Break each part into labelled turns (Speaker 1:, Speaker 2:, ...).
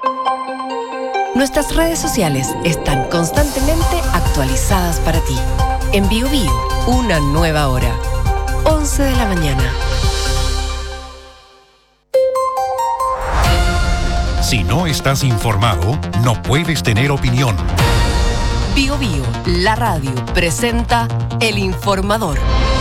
Speaker 1: Nuestras redes sociales están constantemente actualizadas para ti. En BioBio, una nueva hora. 11 de la mañana.
Speaker 2: Si no estás informado, no puedes tener opinión.
Speaker 1: BioBio, la radio, presenta El Informador.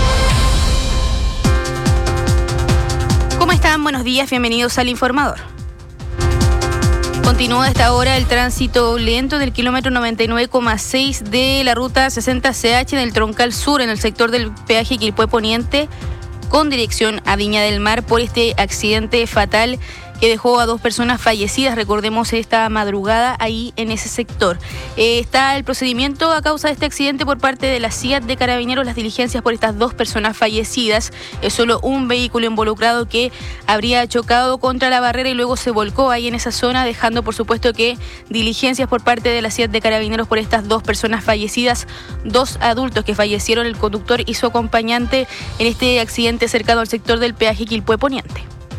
Speaker 3: ¿Cómo están? Buenos días, bienvenidos al Informador. Continúa a esta hora el tránsito lento del kilómetro 99,6 de la ruta 60CH en el Troncal Sur, en el sector del peaje Quilpué Poniente, con dirección a Viña del Mar, por este accidente fatal que dejó a 2 personas fallecidas, recordemos, esta madrugada ahí en ese sector. Está el procedimiento a causa de este accidente por parte de la CIAT de Carabineros, las diligencias por estas 2 personas fallecidas. Es solo un vehículo involucrado que habría chocado contra la barrera y luego se volcó ahí en esa zona, dejando por supuesto que diligencias por parte de la CIAT de Carabineros por estas 2 personas fallecidas, 2 adultos que fallecieron, el conductor y su acompañante, en este accidente cercano al sector del peaje Quilpué Poniente.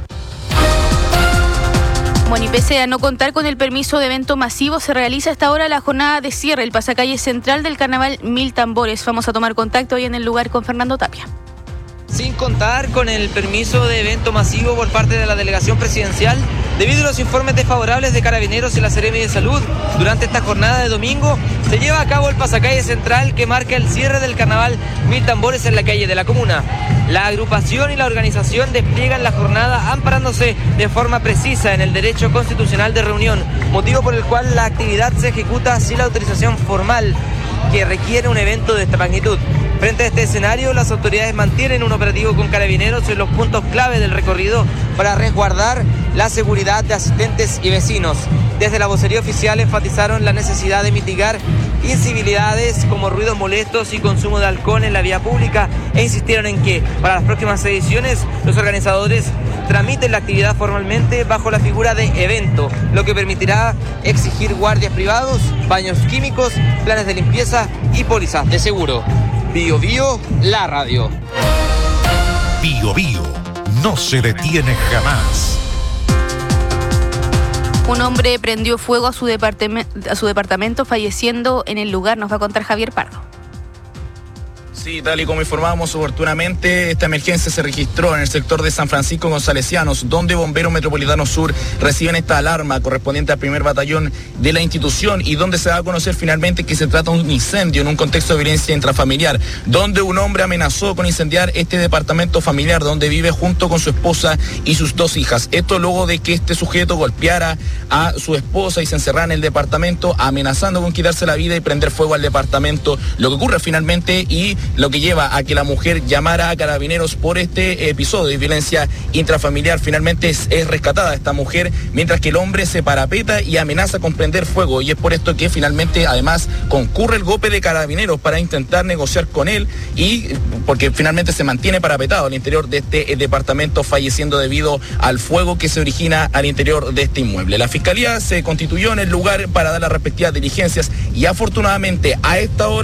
Speaker 3: Bueno, y pese a no contar con el permiso de evento masivo, se realiza hasta ahora la jornada de cierre, el pasacalle central del Carnaval Mil Tambores. Vamos a tomar contacto hoy en el lugar con Fernando Tapia.
Speaker 4: Sin contar con el permiso de evento masivo por parte de la delegación presidencial, debido a los informes desfavorables de Carabineros y la Seremi de Salud, durante esta jornada de domingo se lleva a cabo el pasacalle central que marca el cierre del Carnaval Mil Tambores en la calle de la comuna. La agrupación y la organización despliegan la jornada amparándose de forma precisa en el derecho constitucional de reunión, motivo por el cual la actividad se ejecuta sin la autorización formal que requiere un evento de esta magnitud. Frente a este escenario, las autoridades mantienen un operativo con Carabineros en los puntos clave del recorrido para resguardar la seguridad de asistentes y vecinos. Desde la vocería oficial enfatizaron la necesidad de mitigar incivilidades como ruidos molestos y consumo de alcohol en la vía pública e insistieron en que para las próximas ediciones los organizadores tramiten la actividad formalmente bajo la figura de evento, lo que permitirá exigir guardias privados, baños químicos, planes de limpieza y pólizas de seguro. BioBio, la radio.
Speaker 2: BioBio, no se detiene jamás.
Speaker 3: Un hombre prendió fuego a su departamento, falleciendo en el lugar. Nos va a contar Javier Pardo.
Speaker 5: Sí, tal y como informábamos oportunamente, esta emergencia se registró en el sector de San Francisco Gonzalesianos, donde Bomberos Metropolitanos Sur reciben esta alarma correspondiente al primer batallón de la institución y donde se va a conocer finalmente que se trata de un incendio en un contexto de violencia intrafamiliar, donde un hombre amenazó con incendiar este departamento familiar donde vive junto con su esposa y sus 2 hijas. Esto luego de que este sujeto golpeara a su esposa y se encerrara en el departamento, amenazando con quitarse la vida y prender fuego al departamento. Lo que ocurre finalmente y lo que lleva a que la mujer llamara a Carabineros por este episodio de violencia intrafamiliar. Finalmente es rescatada esta mujer, mientras que el hombre se parapeta y amenaza con prender fuego, y es por esto que finalmente además concurre el GOPE de Carabineros para intentar negociar con él, y porque finalmente se mantiene parapetado al interior de este departamento, falleciendo debido al fuego que se origina al interior de este inmueble. La Fiscalía se constituyó en el lugar para dar las respectivas diligencias y afortunadamente a esta hora